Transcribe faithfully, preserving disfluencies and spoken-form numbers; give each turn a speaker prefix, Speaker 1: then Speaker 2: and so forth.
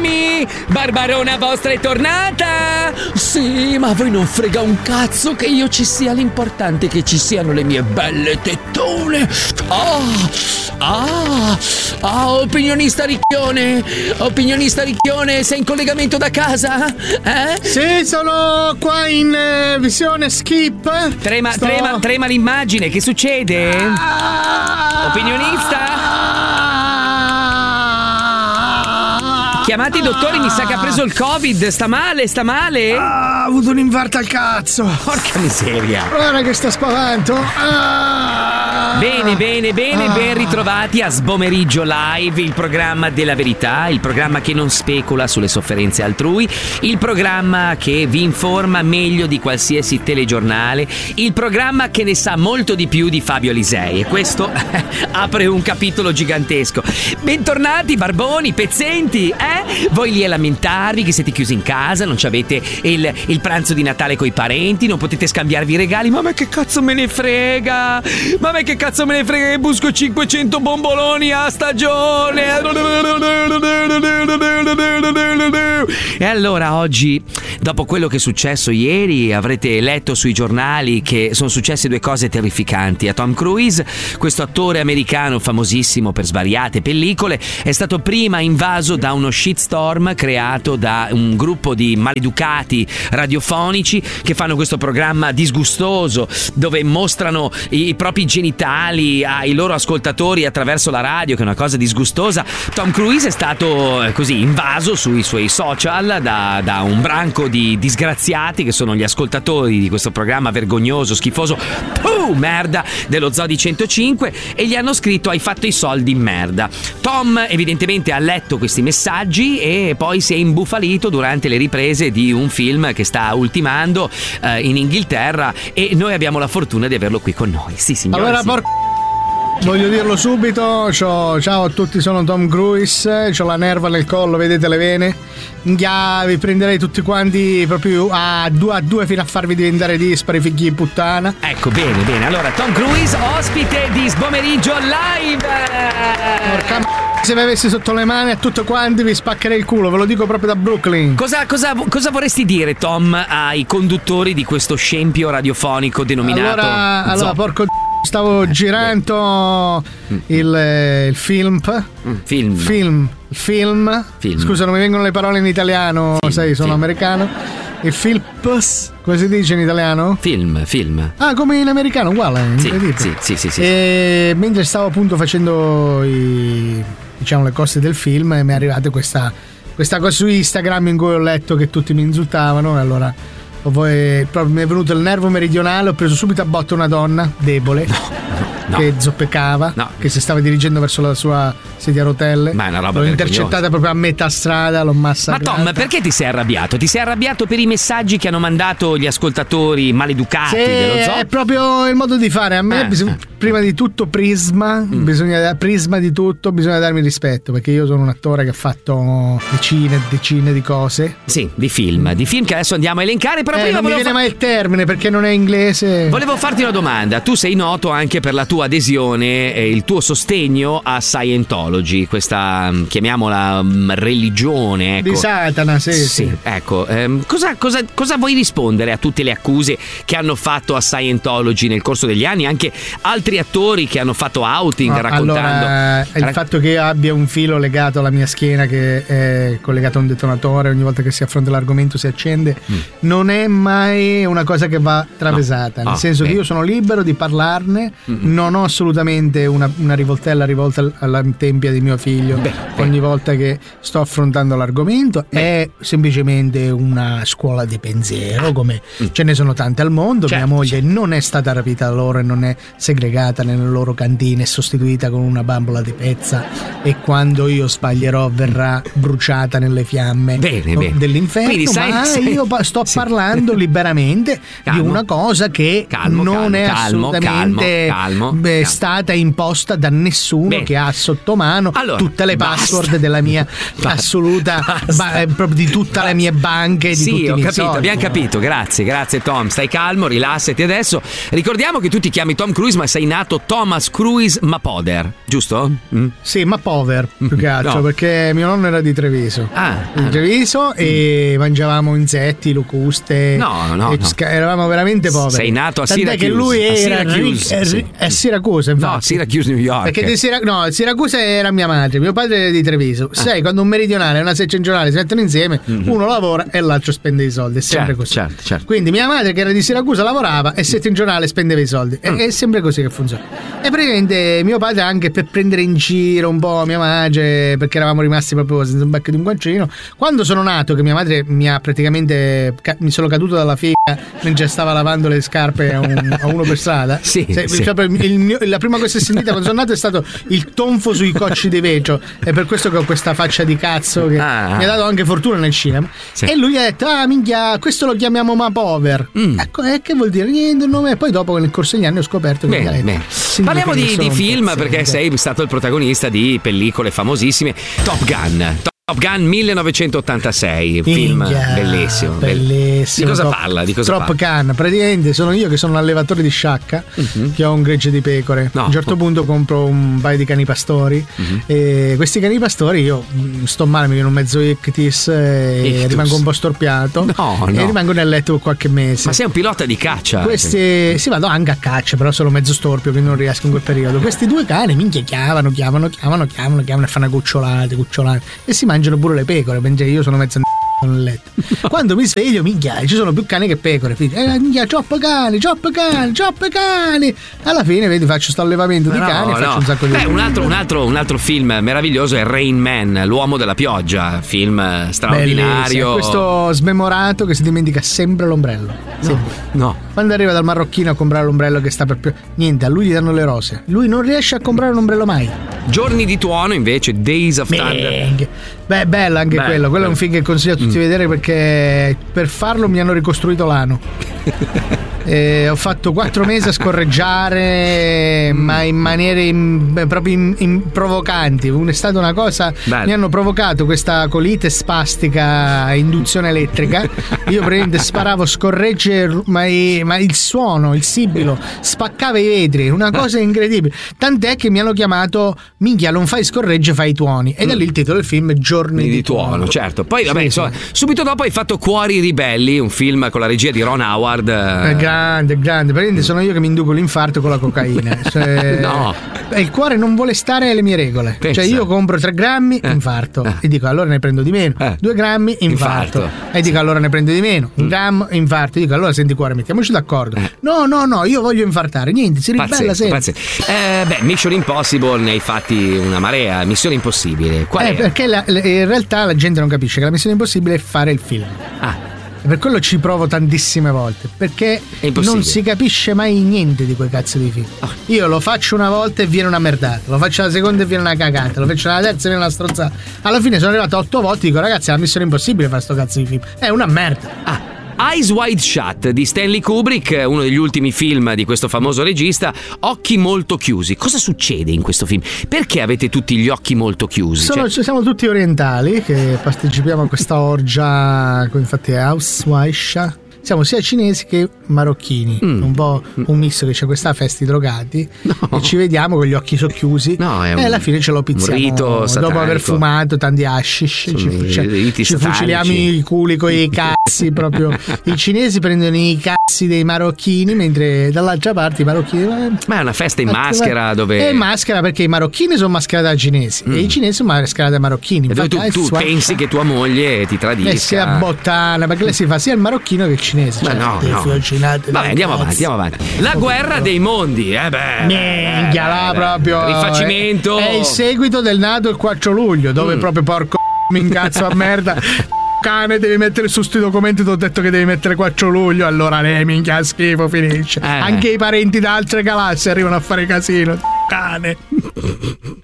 Speaker 1: problemi? Barbarona vostra è tornata?
Speaker 2: Sì, ma a voi non frega un cazzo che io ci sia, l'importante è che ci siano le mie belle tettone. Ah, ah, ah, opinionista Ricchione, opinionista Ricchione, sei in collegamento da casa? Eh?
Speaker 3: Sì, sono qua in eh, visione skip.
Speaker 1: Trema,
Speaker 3: Sto...
Speaker 1: trema, trema l'immagine, che succede?
Speaker 3: Ah,
Speaker 1: Opinionista? Chiamate i dottori, mi sa che ha preso il Covid. Sta male, sta male?
Speaker 3: Ah, ha avuto un infarto al cazzo.
Speaker 1: Porca miseria.
Speaker 3: Guarda che sta spavento. Ah.
Speaker 1: Bene, bene, bene,
Speaker 3: Ah.
Speaker 1: ben ritrovati a Sbomeriggio Live, il programma della verità, il programma che non specula sulle sofferenze altrui, il programma che vi informa meglio di qualsiasi telegiornale, il programma che ne sa molto di più di Fabio Alisei, e questo apre un capitolo gigantesco. Bentornati barboni, pezzenti, eh? Voi lì a lamentarvi che siete chiusi in casa, non ci avete il, il pranzo di Natale coi parenti, non potete scambiarvi i regali, ma a me che cazzo me ne frega? Ma a me che cazzo me ne frega che busco cinquecento bomboloni a stagione? E allora oggi, dopo quello che è successo ieri, avrete letto sui giornali che sono successe due cose terrificanti a Tom Cruise. Questo attore americano famosissimo per svariate pellicole è stato prima invaso da uno shitstorm creato da un gruppo di maleducati radiofonici che fanno questo programma disgustoso dove mostrano i, i propri genitali ai loro ascoltatori attraverso la radio, che è una cosa disgustosa. Tom Cruise è stato eh, così invaso sui suoi social da, da un branco di disgraziati che sono gli ascoltatori di questo programma vergognoso, schifoso, puh, merda dello Zoo di centocinque, e gli hanno scritto: hai fatto i soldi in merda. Tom evidentemente ha letto questi messaggi e poi si è imbufalito durante le riprese di un film che sta ultimando eh, in Inghilterra, e noi abbiamo la fortuna di averlo qui con noi. Sì, signore.
Speaker 3: Allora,
Speaker 1: sì.
Speaker 3: por... voglio dirlo subito. C'ho... Ciao a tutti, sono Tom Cruise. C'ho la nerva nel collo, vedete le vene? Nghia, vi prenderei tutti quanti proprio a due a due fino a farvi diventare dispari, figli di puttana.
Speaker 1: Ecco, bene, bene. Allora, Tom Cruise, ospite di Sbomeriggio Live.
Speaker 3: Porca m***a, se mi avessi sotto le mani a tutti quanti vi spaccherei il culo, ve lo dico proprio da Brooklyn.
Speaker 1: Cosa, cosa, cosa vorresti dire, Tom, ai conduttori di questo scempio radiofonico denominato
Speaker 3: Allora,
Speaker 1: Zoo?
Speaker 3: allora porco d***o, stavo girando il, il film.
Speaker 1: Mm, film.
Speaker 3: Film. Film.
Speaker 1: Film.
Speaker 3: Scusa, non mi vengono le parole in italiano,
Speaker 1: Film,
Speaker 3: sai, sono
Speaker 1: film.
Speaker 3: americano. Il Philps, come si dice in italiano?
Speaker 1: Film, film.
Speaker 3: Ah, come in americano, uguale.
Speaker 1: Sì,
Speaker 3: incredibile.
Speaker 1: sì, sì, sì, sì.
Speaker 3: E mentre stavo appunto facendo i, diciamo, le cose del film, mi è arrivata questa, questa cosa su Instagram in cui ho letto che tutti mi insultavano, e allora ho poi, proprio mi è venuto il nervo meridionale, ho preso subito a botte una donna debole.
Speaker 1: No.
Speaker 3: Che zoppicava,
Speaker 1: No.
Speaker 3: che si stava dirigendo verso la sua sedia a rotelle.
Speaker 1: Ma è una roba
Speaker 3: L'ho
Speaker 1: vergognosa.
Speaker 3: intercettata proprio a metà strada, l'ho
Speaker 1: Ma
Speaker 3: massacrata.
Speaker 1: Tom, perché ti sei arrabbiato? Ti sei arrabbiato per i messaggi che hanno mandato gli ascoltatori maleducati
Speaker 3: Sì,
Speaker 1: dello Zoo?
Speaker 3: è proprio il modo di fare. A me
Speaker 1: Eh,
Speaker 3: bisogna,
Speaker 1: eh.
Speaker 3: prima di tutto prisma,
Speaker 1: Mm.
Speaker 3: bisogna prisma di tutto, bisogna darmi rispetto, perché io sono un attore che ha fatto decine e decine di cose.
Speaker 1: Sì, di film, di film che adesso andiamo a elencare, però
Speaker 3: Eh,
Speaker 1: prima
Speaker 3: non mi
Speaker 1: volevo,
Speaker 3: viene
Speaker 1: fa-
Speaker 3: mai il termine perché non è inglese.
Speaker 1: volevo farti una domanda. Tu sei noto anche per la tua adesione e il tuo sostegno a Scientology, questa mm, chiamiamola mm, religione, ecco.
Speaker 3: Di Satana, sì, sì.
Speaker 1: Sì, ecco, ehm, cosa, cosa, cosa vuoi rispondere a tutte le accuse che hanno fatto a Scientology nel corso degli anni? Anche altri attori che hanno fatto outing
Speaker 3: No,
Speaker 1: raccontando.
Speaker 3: allora, il
Speaker 1: rac-
Speaker 3: fatto che io abbia un filo legato alla mia schiena che è collegato a un detonatore, ogni volta che si affronta l'argomento si accende,
Speaker 1: Mm.
Speaker 3: non è mai una cosa che va travisata,
Speaker 1: No.
Speaker 3: nel
Speaker 1: Ah,
Speaker 3: senso
Speaker 1: bene.
Speaker 3: che io sono libero di parlarne,
Speaker 1: Mm-mm.
Speaker 3: non ho assolutamente una, una rivoltella rivolta al- alla tempia di mio figlio
Speaker 1: Beh,
Speaker 3: ogni
Speaker 1: beh.
Speaker 3: volta che sto affrontando l'argomento. È semplicemente una scuola di pensiero, come
Speaker 1: Mm.
Speaker 3: ce ne sono tante al mondo.
Speaker 1: Certo,
Speaker 3: mia moglie
Speaker 1: certo.
Speaker 3: non è stata rapita da loro e non è segregata nelle loro cantine e sostituita con una bambola di pezza, e quando io sbaglierò verrà bruciata nelle fiamme
Speaker 1: Bene,
Speaker 3: no,
Speaker 1: bene.
Speaker 3: dell'inferno.
Speaker 1: Quindi sai-
Speaker 3: ma
Speaker 1: sai-
Speaker 3: io pa- sto
Speaker 1: sì.
Speaker 3: parlando liberamente
Speaker 1: Calmo.
Speaker 3: di una cosa che
Speaker 1: Calmo,
Speaker 3: non
Speaker 1: calmo,
Speaker 3: è
Speaker 1: calmo,
Speaker 3: assolutamente
Speaker 1: calmo, calmo,
Speaker 3: beh,
Speaker 1: calmo.
Speaker 3: stata imposta da nessuno
Speaker 1: Bene.
Speaker 3: che ha sotto mano
Speaker 1: Allora,
Speaker 3: tutte le
Speaker 1: basta.
Speaker 3: password della mia
Speaker 1: Basta.
Speaker 3: assoluta
Speaker 1: Basta.
Speaker 3: ba- eh, proprio di tutte le mie banche, di
Speaker 1: Sì,
Speaker 3: tutti i
Speaker 1: ho
Speaker 3: miei
Speaker 1: capito,
Speaker 3: soldi.
Speaker 1: abbiamo capito, grazie, grazie Tom, stai calmo, rilassati adesso. Ricordiamo che tu ti chiami Tom Cruise ma sei nato Thomas Cruise Mapother, giusto? Mm?
Speaker 3: Sì, ma pover più che altro, no. Perché mio nonno era di Treviso.
Speaker 1: Ah,
Speaker 3: di Treviso mm. e mangiavamo insetti, locuste.
Speaker 1: No, no,
Speaker 3: e
Speaker 1: no.
Speaker 3: Sca- eravamo veramente poveri.
Speaker 1: Sei nato a
Speaker 3: Tant'è
Speaker 1: Syracuse.
Speaker 3: che lui era
Speaker 1: Syracuse,
Speaker 3: a,
Speaker 1: sì.
Speaker 3: a Siracusa, infatti.
Speaker 1: No, Syracuse, New York.
Speaker 3: Perché di Sirac- no, Siracusa era mia madre, mio padre era di Treviso.
Speaker 1: Ah.
Speaker 3: Sai, quando un meridionale e una settentrionale si mettono insieme, mm-hmm. uno lavora e l'altro spende i soldi. È sempre
Speaker 1: certo,
Speaker 3: così.
Speaker 1: Certo, certo.
Speaker 3: Quindi mia madre, che era di Siracusa, lavorava e settentrionale spendeva i soldi. Mm. È, è sempre così che funziona. E praticamente mio padre, anche per prendere in giro un po' mia madre, perché eravamo rimasti proprio senza un becco di un guancino, quando sono nato, che mia madre mi ha praticamente ca- mi sono caduto dalla figa mentre stava lavando le scarpe a, un, a uno per strada.
Speaker 1: Sì,
Speaker 3: Se,
Speaker 1: sì.
Speaker 3: Cioè, il il mio, la prima cosa che ho sentita quando sono nato è stato il tonfo sui cocci di vetro. È per questo che ho questa faccia di cazzo che
Speaker 1: ah.
Speaker 3: mi ha dato anche fortuna nel cinema. Sì. E lui ha detto: ah minchia, questo lo chiamiamo Mapover. Mm. Ecco, eh, che vuol dire? Niente, un nome. E poi dopo nel corso degli anni ho scoperto che
Speaker 1: bene, bene. Parliamo di, di film, perché sei stato il protagonista di pellicole famosissime. Top Gun. Top Gun millenovecentottantasei, film
Speaker 3: Minchia,
Speaker 1: bellissimo,
Speaker 3: bellissimo.
Speaker 1: Di cosa
Speaker 3: Top,
Speaker 1: parla? Di cosa
Speaker 3: Top
Speaker 1: parla?
Speaker 3: Gun, praticamente sono io che sono un allevatore di sciacca, uh-huh. che ho un gregge di pecore.
Speaker 1: No.
Speaker 3: A un certo punto compro un paio di cani pastori, uh-huh. e questi cani pastori io sto male, mi viene un mezzo ictus e ictus. rimango un po' storpiato,
Speaker 1: no,
Speaker 3: e
Speaker 1: no.
Speaker 3: rimango nel letto per qualche mese.
Speaker 1: Ma sei un pilota di caccia?
Speaker 3: Questi, sì, vado anche a caccia, però sono mezzo storpio, quindi non riesco in quel periodo. Questi due cani minchia chiamano, chiamano, chiamano, chiamano, chiamano e fanno cucciolate, cucciolate e si mangiano pure le pecore, mentre io sono mezzo nel letto. Quando mi sveglio, minchia, ci sono più cani che pecore. Eh, minchia, troppo cani, troppo cani, troppo cani. Alla fine, vedi, faccio sto allevamento di
Speaker 1: no,
Speaker 3: cani
Speaker 1: no.
Speaker 3: e faccio un sacco di.
Speaker 1: Beh, un altro, un, altro, un altro film meraviglioso è Rain Man, l'uomo della pioggia. Film straordinario.
Speaker 3: Bellissimo. Questo smemorato che si dimentica sempre l'ombrello.
Speaker 1: No, no.
Speaker 3: Quando arriva dal marocchino a comprare l'ombrello che sta per più. Niente, a lui gli danno le rose. Lui non riesce a comprare un ombrello mai.
Speaker 1: Giorni di tuono, invece, Days of Thunder.
Speaker 3: Beh, bello anche
Speaker 1: Beh,
Speaker 3: quello. Quello
Speaker 1: beh.
Speaker 3: è un film che consiglio a tutti di mm. vedere, perché per farlo mi hanno ricostruito l'ano. E ho fatto quattro mesi a scorreggiare, ma in maniere in, beh, proprio in, in provocanti. È stata una cosa. Bello. Mi hanno provocato questa colite spastica a induzione elettrica. Io praticamente sparavo scorregge, ma, ma il suono, il sibilo spaccava i vetri, una cosa incredibile. Tant'è che mi hanno chiamato: minchia, non fai scorregge, fai i tuoni. E da lì il titolo del film è Giorni di,
Speaker 1: di tuono, tuono. Certo. Poi vabbè, sì, insomma, sì. subito dopo hai fatto Cuori ribelli, un film con la regia di Ron Howard.
Speaker 3: È grande, grande. Praticamente sono io che mi induco l'infarto con la cocaina. Cioè,
Speaker 1: no.
Speaker 3: Il cuore non vuole stare alle mie regole. Pensa. Cioè io compro tre grammi, eh. infarto. Eh. E dico allora ne prendo di meno. Eh. due grammi, infarto. infarto. E dico allora ne prendo di meno. Un mm. grammo, infarto. E dico allora senti cuore, mettiamoci d'accordo. Eh. No, no, no, io voglio infartare. Niente, si ribella sempre.
Speaker 1: Eh, beh, Mission Impossible ne hai fatti una marea. Missione Impossibile. Qual
Speaker 3: eh,
Speaker 1: è?
Speaker 3: Perché la, in realtà la gente non capisce che la missione impossibile è fare il film.
Speaker 1: Ah.
Speaker 3: E per quello ci provo tantissime volte, perché non si capisce mai niente di quei cazzo di film. Oh. Io lo faccio una volta e viene una merdata, lo faccio la seconda e viene una cagata, lo faccio la terza e viene una strozzata. Alla fine sono arrivato a otto volte e dico ragazzi, è una missione impossibile fare sto cazzo di film. È una merda.
Speaker 1: Ah. Eyes Wide Shut di Stanley Kubrick, uno degli ultimi film di questo famoso regista. Occhi molto chiusi. Cosa succede in questo film? Perché avete tutti gli occhi molto chiusi?
Speaker 3: Sono, cioè... Siamo tutti orientali che partecipiamo a questa orgia, infatti è House Wide Shut. Siamo sia cinesi che marocchini, mm. un po' un misto, che c'è questa festa di drogati, no. e ci vediamo con gli occhi socchiusi, no, e alla fine ce lo pizziamo dopo aver fumato tanti hashish. Ci, ci, ci fuciliamo i culi con i cazzi proprio. I cinesi prendono i cazzi dei marocchini, mentre dall'altra parte i marocchini.
Speaker 1: Ma è una festa in maschera dove.
Speaker 3: È in maschera perché i marocchini sono mascherati da cinesi mm. e i cinesi sono mascherati da marocchini.
Speaker 1: E dove tu, tu pensi che tua moglie ti tradisca
Speaker 3: e sia bottana, perché lei si fa sia il marocchino che il cinese.
Speaker 1: Ma cioè, no, no. Vabbè, andiamo avanti, andiamo avanti. La guerra dei mondi, eh beh.
Speaker 3: Minchia, là proprio.
Speaker 1: Rifacimento.
Speaker 3: È, è il seguito del nato il quattro luglio, dove mm. proprio porco mi incazzo a merda. Cane, devi mettere su sti documenti, ti ho detto che devi mettere quattro luglio, allora lei minchia schifo, finisce. Eh. Anche i parenti da altre galassie arrivano a fare casino. Cane.